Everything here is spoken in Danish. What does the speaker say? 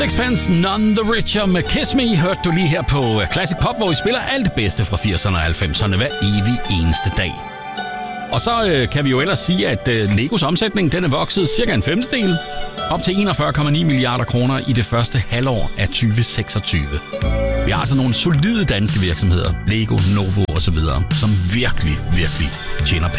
Sixpence None the Richer med Kiss Me hørte du lige her på Classic Pop, hvor vi spiller alt det bedste fra 80'erne og 90'erne hver evig eneste dag. Og så kan vi jo ellers sige, at Legos omsætning den er vokset cirka en femtedel, op til 41,9 milliarder kroner i det første halvår af 2026. Vi har altså nogle solide danske virksomheder, Lego, Novo osv., som virkelig tjener penge.